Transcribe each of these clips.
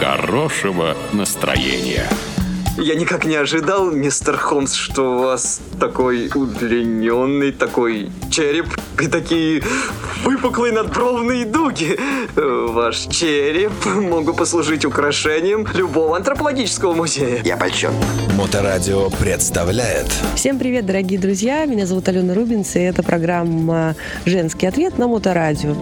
хорошего настроения. Я никак не ожидал, мистер Холмс, что у вас такой удлиненный, такой череп и такие выпуклые надбровные дуги. Ваш череп мог бы послужить украшением любого антропологического музея. Я польщен. Моторадио представляет. Всем привет, дорогие друзья! Меня зовут Алена Рубинс, и это программа «Женский ответ» на Моторадио.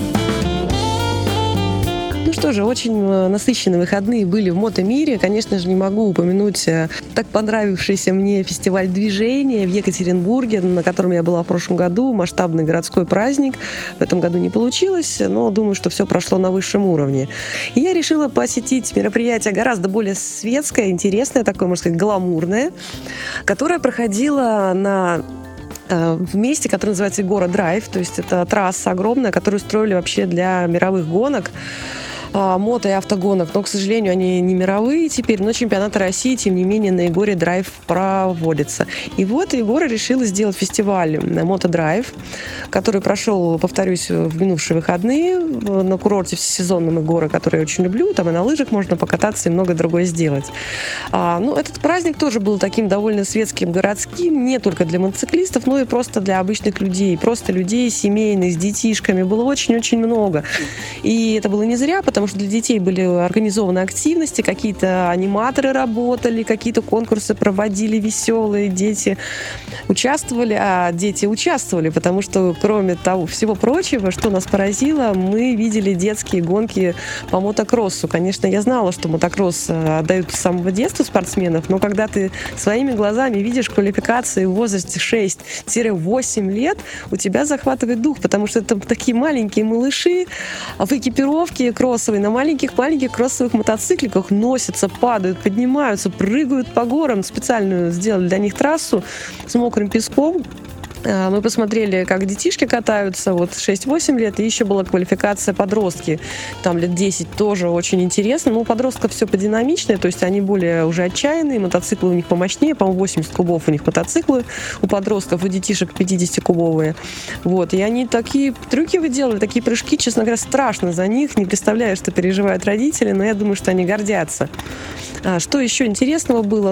Ну что же, очень насыщенные выходные были в мотомире. Конечно же, не могу упомянуть так понравившийся мне фестиваль движения в Екатеринбурге, на котором я была в прошлом году. Масштабный городской праздник. В этом году не получилось, но думаю, что все прошло на высшем уровне. И я решила посетить мероприятие гораздо более светское, интересное, такое, можно сказать, гламурное, которое проходило в месте, которое называется Егора Драйв. То есть это трасса огромная, которую строили вообще для мировых гонок, мото- и автогонок, но, к сожалению, они не мировые теперь, но чемпионаты России, тем не менее, на Егоре Драйв проводится. И вот Егора решила сделать фестиваль Мото-Драйв, который прошел, повторюсь, в минувшие выходные на курорте всесезонном Егора, который я очень люблю, там и на лыжах можно покататься и много другое сделать. Этот праздник тоже был таким довольно светским, городским, не только для мотоциклистов, но и просто для обычных людей, просто людей семейных, с детишками, было очень-очень много. И это было не зря, потому что для детей были организованы активности, какие-то аниматоры работали, какие-то конкурсы проводили веселые, дети участвовали, потому что, кроме того всего прочего, что нас поразило, мы видели детские гонки по мотокроссу. Конечно, я знала, что мотокросс отдают с самого детства спортсменов, но когда ты своими глазами видишь квалификации в возрасте 6-8 лет, у тебя захватывает дух, потому что это такие маленькие малыши в экипировке кроссовой, на маленьких-маленьких кроссовых мотоцикликах носятся, падают, поднимаются, прыгают по горам. Специальную сделали для них трассу с мокрым песком. Мы посмотрели, как детишки катаются, 6-8 лет, и еще была квалификация подростки, там лет 10, тоже очень интересно. Но у подростков все подинамичнее, то есть они более уже отчаянные, мотоциклы у них помощнее, по-моему, 80 кубов у них мотоциклы, у подростков, у детишек 50-кубовые. И они такие трюки выделали, такие прыжки, честно говоря, страшно за них, не представляю, что переживают родители, но я думаю, что они гордятся. Что еще интересного было?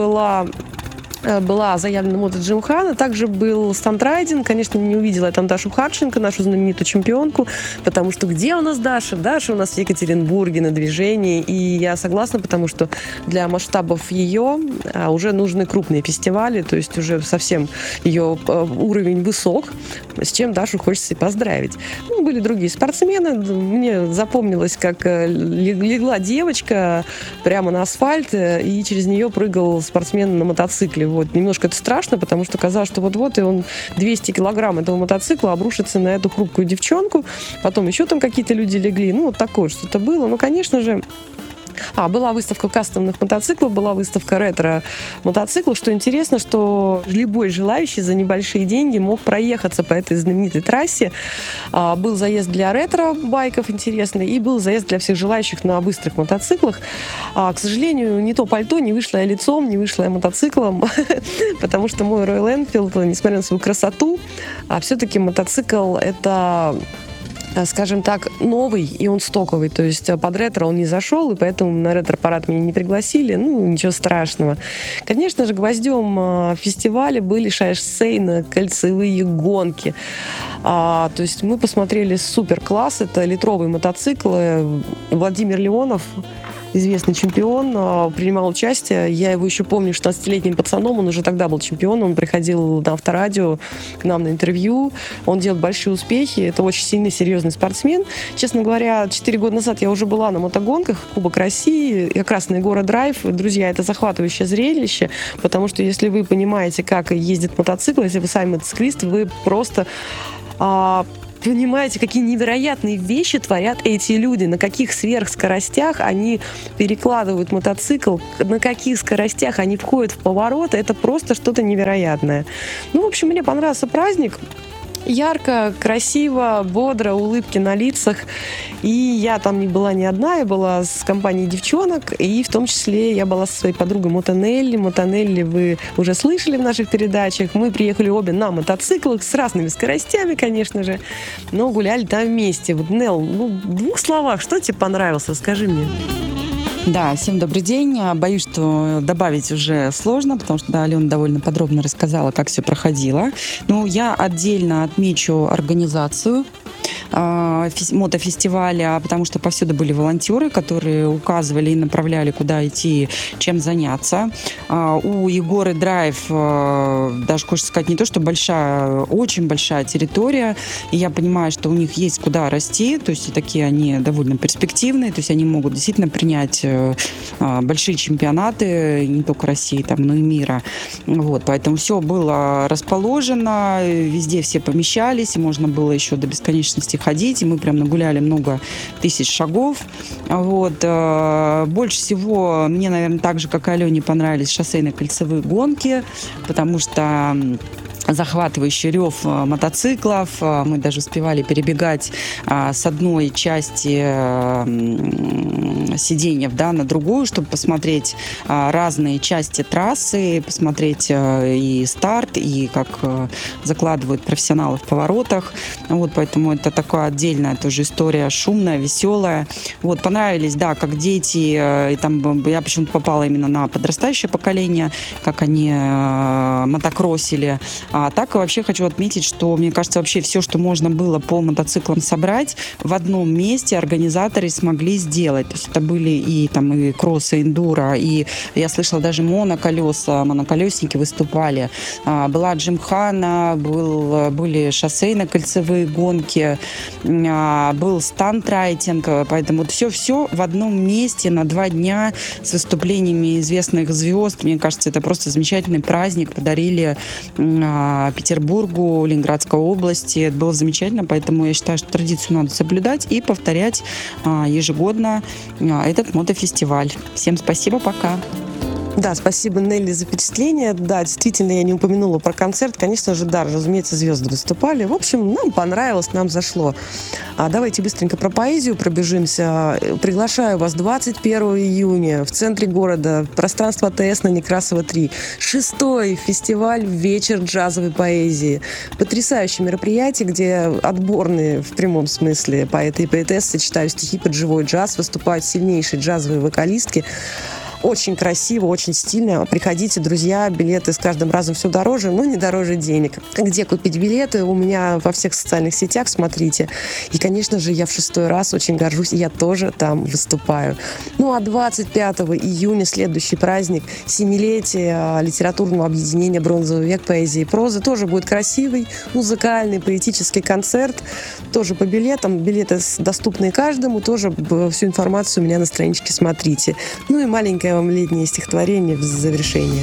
Была заявлена мото-джимхана, также был стандрайдинг. Конечно, не увидела я там Дашу Харченко, нашу знаменитую чемпионку, потому что где у нас Даша? Даша у нас в Екатеринбурге на движении, и я согласна, потому что для масштабов ее уже нужны крупные фестивали, то есть уже совсем ее уровень высок, с чем Дашу хочется и поздравить. Были другие спортсмены, мне запомнилось, как легла девочка прямо на асфальт, и через нее прыгал спортсмен на мотоцикле. Немножко это страшно, потому что казалось, что вот-вот, и он 200 килограмм этого мотоцикла обрушится на эту хрупкую девчонку. Потом еще там какие-то люди легли. Такое что-то было. Конечно же, была выставка кастомных мотоциклов, была выставка ретро-мотоциклов. Что интересно, что любой желающий за небольшие деньги мог проехаться по этой знаменитой трассе. Был заезд для ретро-байков интересный, и был заезд для всех желающих на быстрых мотоциклах. К сожалению, не то пальто, не вышла я лицом, не вышла я мотоциклом, потому что мой Royal Enfield, несмотря на свою красоту, все-таки мотоцикл — это, скажем так, новый, и он стоковый. То есть под ретро он не зашел, и поэтому на ретро-парад меня не пригласили. Ничего страшного. Конечно же, гвоздем фестиваля были шосейные кольцевые гонки. То есть мы посмотрели супер-класс. Это литровые мотоциклы. Владимир Леонов, известный чемпион, принимал участие. Я его еще помню 16-летним пацаном, он уже тогда был чемпионом, он приходил на Авторадио к нам на интервью, он делает большие успехи, это очень сильный, серьезный спортсмен. Честно говоря, 4 года назад я уже была на мотогонках, Кубок России, как раз на Егора Драйв. Друзья, это захватывающее зрелище, потому что если вы понимаете, как ездит мотоцикл, если вы сами мотоциклист, вы просто понимаете, какие невероятные вещи творят эти люди, на каких сверхскоростях они перекладывают мотоцикл, на каких скоростях они входят в повороты, это просто что-то невероятное. В общем, мне понравился праздник. Ярко, красиво, бодро, улыбки на лицах. И я там не была не одна, я была с компанией девчонок, и в том числе я была со своей подругой Мотонелли. Мотонелли вы уже слышали в наших передачах. Мы приехали обе на мотоциклах с разными скоростями, конечно же, но гуляли там вместе. Нелл, в 2 словах, что тебе понравилось? Скажи мне. Да, всем добрый день. Боюсь, что добавить уже сложно, потому что Алена довольно подробно рассказала, как все проходило. Но я отдельно отмечу организацию мотофестиваля, потому что повсюду были волонтеры, которые указывали и направляли, куда идти, чем заняться. У Егоры Драйв, даже хочется сказать, не то, что большая, очень большая территория, и я понимаю, что у них есть куда расти, то есть такие они довольно перспективные, то есть они могут действительно принять большие чемпионаты, не только России, там, но и мира. Вот, поэтому все было расположено, везде все помещались, и можно было еще до бесконечности ходить, и мы прям нагуляли много тысяч шагов. Вот. Больше всего мне, наверное, так же, как и Алене, понравились шоссейно-кольцевые гонки, потому что захватывающий рев мотоциклов. Мы даже успевали перебегать с одной части сиденьев, да, на другую, чтобы посмотреть разные части трассы, посмотреть и старт, и как закладывают профессионалы в поворотах. Вот, поэтому это такая отдельная тоже история, шумная, веселая. Вот, понравились, да, как дети, и там я почему-то попала именно на подрастающее поколение, как они мотокроссили. А так вообще хочу отметить, что, мне кажется, вообще все, что можно было по мотоциклам собрать, в одном месте организаторы смогли сделать. То есть это были и там и кроссы, эндуро, и я слышала даже моноколеса, моноколесники выступали. Была джимхана, были шоссейно-кольцевые гонки, был стандрайтинг, поэтому все в одном месте на 2 дня с выступлениями известных звезд. Мне кажется, это просто замечательный праздник. Подарили Петербургу, Ленинградской области. Это было замечательно, поэтому я считаю, что традицию надо соблюдать и повторять ежегодно этот мотофестиваль. Всем спасибо, пока. Да, спасибо, Нелли, за впечатление. Да, действительно, я не упомянула про концерт. Конечно же, да, разумеется, звезды выступали. В общем, нам понравилось, нам зашло. Давайте быстренько про поэзию пробежимся. Приглашаю вас 21 июня в центре города, пространство АТС на Некрасова 3. 6-й фестиваль «Вечер джазовой поэзии». Потрясающее мероприятие, где отборные, в прямом смысле, поэты и поэтессы читают стихи под живой джаз, выступают сильнейшие джазовые вокалистки. Очень красиво, очень стильно. Приходите, друзья, билеты с каждым разом все дороже, но не дороже денег. Где купить билеты? У меня во всех социальных сетях, смотрите. И, конечно же, я в 6-й раз очень горжусь, и я тоже там выступаю. Ну, а 25 июня следующий праздник, 7-летие литературного объединения «Бронзовый век поэзии и прозы». Тоже будет красивый, музыкальный, поэтический концерт. Тоже по билетам. Билеты доступны каждому. Тоже всю информацию у меня на страничке смотрите. Ну и маленькая вам летнее стихотворение в завершение.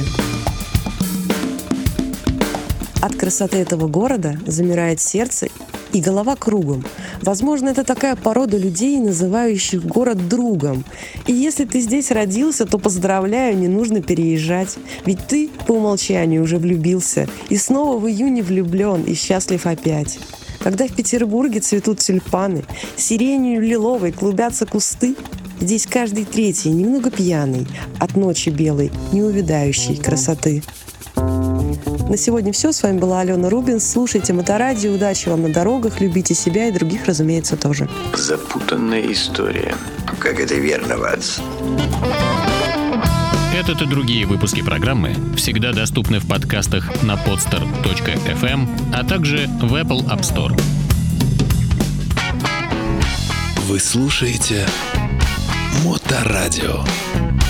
От красоты этого города замирает сердце и голова кругом. Возможно, это такая порода людей, называющих город другом. И если ты здесь родился, то поздравляю, не нужно переезжать. Ведь ты по умолчанию уже влюбился, и снова в июне влюблен и счастлив опять. Когда в Петербурге цветут тюльпаны, сиренью лиловой клубятся кусты, здесь каждый третий немного пьяный от ночи белой, неувядающей красоты. На сегодня все. С вами была Алена Рубинс. Слушайте Моторадио. Удачи вам на дорогах. Любите себя и других, разумеется, тоже. Запутанная история. Как это верно, Ватс? Этот и другие выпуски программы всегда доступны в подкастах на podster.fm, а также в Apple App Store. Вы слушаете Моторадио.